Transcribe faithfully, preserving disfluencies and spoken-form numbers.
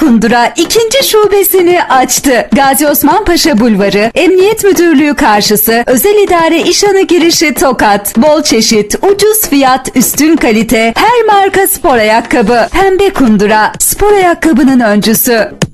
Kundura ikinci şubesini açtı. Gazi Osman Paşa Bulvarı, Emniyet Müdürlüğü karşısı, Özel İdare İşhanı girişi Tokat. Bol çeşit, ucuz fiyat, üstün kalite, her marka spor ayakkabı. Pembe Kundura, spor ayakkabının öncüsü.